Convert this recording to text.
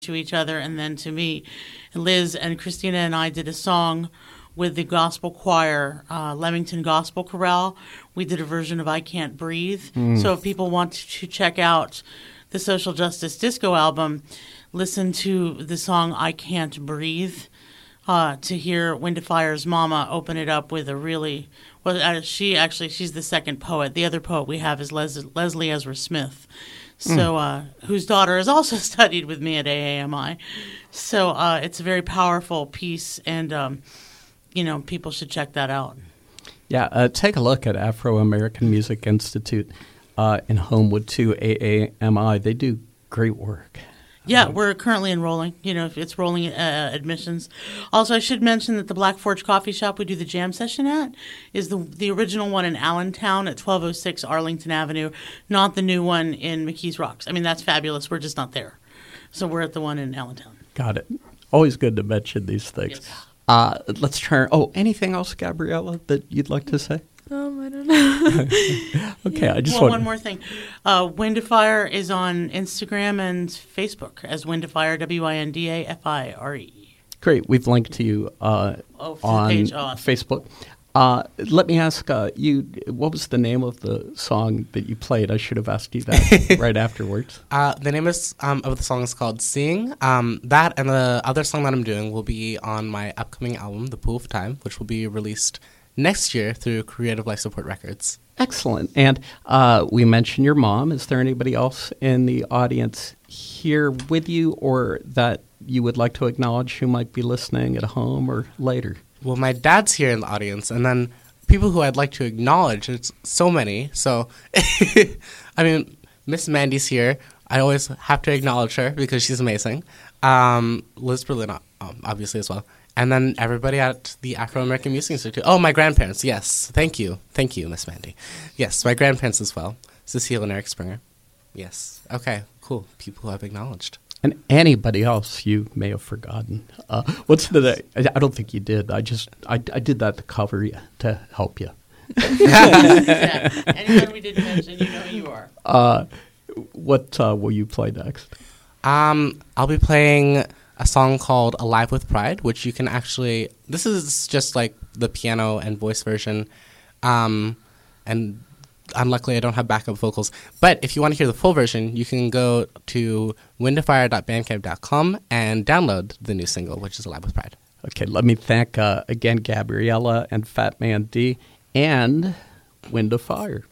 to each other and then to me. Liz and Christina and I did a song with the gospel choir, Leamington Gospel Chorale. We did a version of I Can't Breathe. So if people want to check out the Social Justice Disco album, listen to the song I Can't Breathe to hear Wind of Fire's mama open it up with a really, she's the second poet. The other poet we have is Leslie Ezra Smith. So, whose daughter has also studied with me at AAMI. So it's a very powerful piece, and, people should check that out. Yeah, take a look at Afro-American Music Institute in Homewood, too, AAMI. They do great work. Yeah, we're currently enrolling. It's rolling admissions. Also, I should mention that the Black Forge Coffee Shop we do the jam session at is the original one in Allentown at 1206 Arlington Avenue, not the new one in McKees Rocks. I mean, that's fabulous. We're just not there. So we're at the one in Allentown. Got it. Always good to mention these things. Yes. Let's turn. Anything else, Gabriella, that you'd like to say? I don't know. Okay, I just one more thing. Wind of Fire is on Instagram and Facebook as Wind of Fire, WINDAFIRE. Great. We've linked to you on page. Facebook. Let me ask you, what was the name of the song that you played? I should have asked you that right afterwards. The name of the song is called Seeing. That and the other song that I'm doing will be on my upcoming album, The Pool of Time, which will be released next year through Creative Life Support Records. Excellent. And we mentioned your mom. Is there anybody else in the audience here with you or that you would like to acknowledge who might be listening at home or later? Well, my dad's here in the audience, and then people who I'd like to acknowledge, it's so many. So, I mean, Miss Mandy's here. I always have to acknowledge her because she's amazing. Liz Berlin, obviously, as well. And then everybody at the Afro-American Music Institute. Oh, my grandparents, yes. Thank you. Thank you, Miss Mandy. Yes, my grandparents as well. Cecile and Eric Springer. Yes. Okay, cool. People who I've acknowledged. And anybody else you may have forgotten. What's the? I don't think you did. I did that to cover you, to help you. Yeah. Anyone we didn't mention, you know who you are. What will you play next? I'll be playing a song called Alive with Pride, which you can actually... This is just like the piano and voice version. And unluckily, I don't have backup vocals. But if you want to hear the full version, you can go to windofire.bandcamp.com and download the new single, which is Alive with Pride. Okay, let me thank again Gabriella and Fat Man D and Wind of Fire.